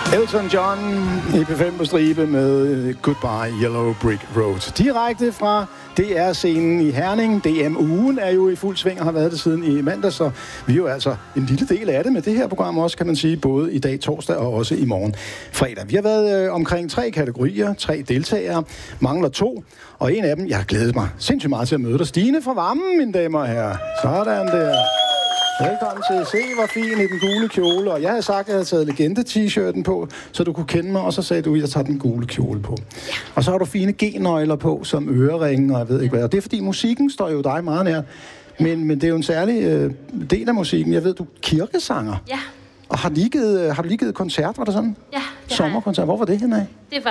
Elton John i P5 på stribe med Goodbye Yellow Brick Road. Direkte fra DR-scenen i Herning. DM-ugen er jo i fuld sving og har været det siden i mandag, så vi er jo altså en lille del af det med det her program også, kan man sige, både i dag torsdag og også i morgen fredag. Vi har været omkring 3 kategorier, 3 deltagere, mangler 2, og en af dem, jeg har glædet mig sindssygt meget til at møde dig. Stine fra Vammen, mine damer og herrer. Sådan der. Velkommen til. Se, hvor fin i den gule kjole. Og jeg havde sagt, at jeg havde taget legende-t-shirten på, så du kunne kende mig, og så sagde du, at jeg tager den gule kjole på. Ja. Og så har du fine G-nøgler på, som øreringe, og jeg ved ikke hvad. Og det er, fordi musikken står jo dig meget nær. Men det er jo en særlig del af musikken. Jeg ved, du er kirkesanger. Ja. Og har du lige givet koncert, var det sådan? Ja. Sommerkoncert. Hvor var det henne af?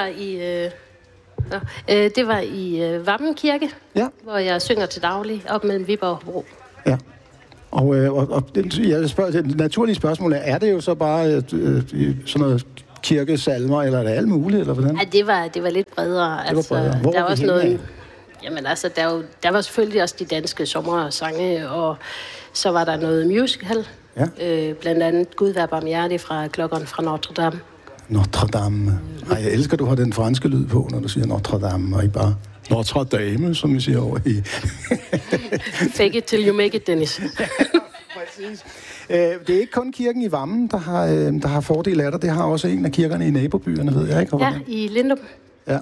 Det var i Vammen Kirke, ja, hvor jeg synger til daglig op mellem Viborg og Hobro. Ja. Og det naturlige spørgsmål er det jo så bare sådan noget kirkesalmer, eller er det alt muligt, eller hvordan? Ja, det var lidt bredere. Det var bredere. Hvor der var også noget. Jamen altså, der var selvfølgelig også de danske sommersange, og så var der noget musical. Ja. Blandt andet Gud vær barmhjertig fra Klokkeren fra Notre Dame. Notre Dame. Ej, jeg elsker, du har den franske lyd på, når du siger Notre Dame, og ikke bare Notre Dame, som vi siger over i... Fake it till you make it, Dennis. Præcis. Det er ikke kun kirken i Vammen, der har fordel af dig. Det har også en af kirkerne i nabobyerne, ved jeg ikke. Ja, i Lindum. Ja.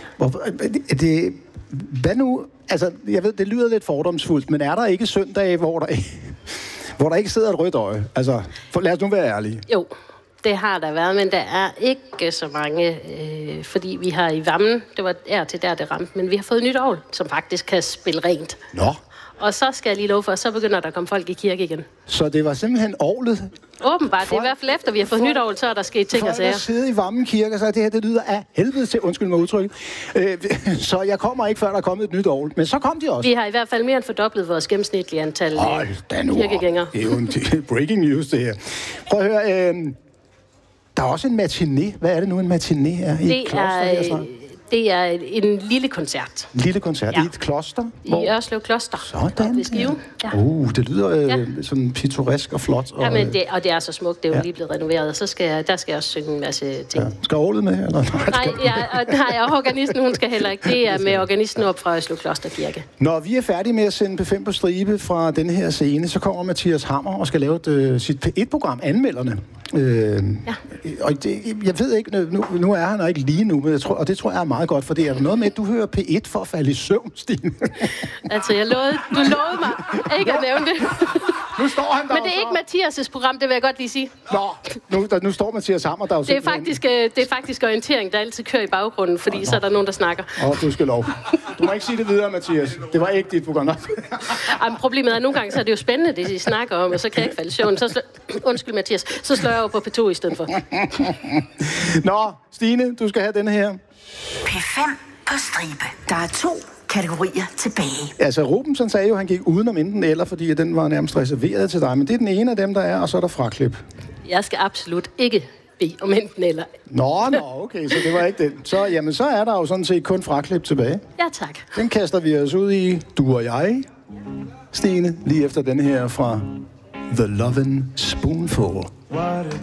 Hvad nu? Altså, jeg ved, det lyder lidt fordomsfuldt, men er der ikke søndage, hvor der ikke sidder et rødt øje? Altså, lad os nu være ærlige. Jo. Det har der været, men der er ikke så mange, fordi vi har i Vammen, det var til der det ramte, men vi har fået nyt ovl, som faktisk kan spille rent. Nå. Og så skal jeg lige love for, så begynder der at komme folk i kirke igen. Så det var simpelthen ovlet? Åbenbart, det er i hvert fald efter, vi har fået nyt ovl, så er der sket ting og sager. Folk sidde i Vammen Kirke og så det her, det lyder af helvede til, undskyld mig udtrykket. Så jeg kommer ikke, før der er kommet et nyt ovl. Men så kom de også. Vi har i hvert fald mere end fordoblet vores gennemsnitlige antal kirkegængere. Det er jo en breaking news, det her. Prøv at høre, der er også en matiné. Hvad er det nu, en matiné er i et kloster? Det er en lille koncert. En lille koncert i et kloster? I Ørslev Kloster. Sådan. Ved Skive. Ja. Det lyder sådan pittoresk og flot. Og, og det er så smukt. Det er jo lige blevet renoveret. Og så skal jeg også synge en masse ting. Ja. Skal orglet med? Eller? Og organisten, hun skal heller ikke. Det er med organisten op fra Ørslev Klosterkirke. Når vi er færdige med at sende P5 på stribe fra den her scene, så kommer Mathias Hammer og skal lave sit P1-program, Anmelderne. Og jeg ved ikke, nu er han ikke lige nu, men det tror jeg er meget godt, for det er der noget med, at du hører P1 for at falde i søvn, Stine. Altså, du lovede mig ikke at nævne det. Nu står han der. Men det er ikke Mathias' program, det vil jeg godt lige sige. Nu står Mathias Hammer der. Det er faktisk orientering, der altid kører i baggrunden, fordi så er der nogen, der snakker. Du skal lov. Du må ikke sige det videre, Mathias. Det var ikke dit program. Jamen, problemet er, at nogle gange så er det jo spændende, det de snakker om, og så kan jeg ikke falde i søvn. Undskyld, Mathias. Så slår jeg over på P2 i stedet for. Nå, Stine, du skal have den her. P5 på stribe. Der er 2 kategorier tilbage. Altså, Rubensen sagde jo, at han gik udenom enten eller, fordi den var nærmest reserveret til dig. Men det er den ene af dem, der er, og så er der fraklip. Jeg skal absolut ikke bede om enten eller. Nå, okay, så det var ikke den. Så er der jo sådan set kun fraklip tilbage. Ja, tak. Den kaster vi os ud i, du og jeg, Stine, lige efter den her fra The Lovin' Spoonful.